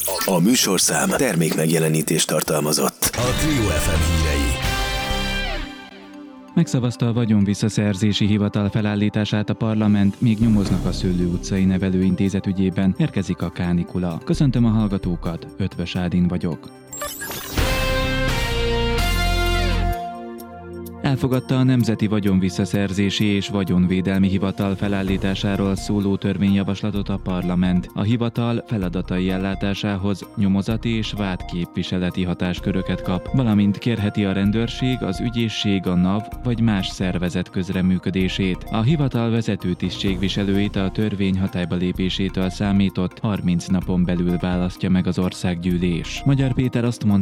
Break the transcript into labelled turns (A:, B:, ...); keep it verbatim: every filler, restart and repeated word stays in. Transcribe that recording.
A: A műsorszám termék megjelenítést tartalmazott. A Trio ef em hírei.
B: Megszavazta a vagyonvisszaszerzési hivatal felállítását a parlament, még nyomoznak a Szőlő utcai nevelőintézet ügyében, érkezik a kánikula. Köszöntöm a hallgatókat, Ötvös Ádin vagyok. Elfogadta a Nemzeti Vagyonvisszaszerzési és Vagyonvédelmi Hivatal felállításáról szóló törvényjavaslatot a parlament. A hivatal feladatai ellátásához nyomozati és vádképviseleti hatásköröket kap, valamint kérheti a rendőrség, az ügyészség, a NAV vagy más szervezet közreműködését. A hivatal vezető tisztségviselőit a törvény hatályba lépésétől számított harminc napon belül választja meg az országgyűlés. Magyar Péter azt mondta,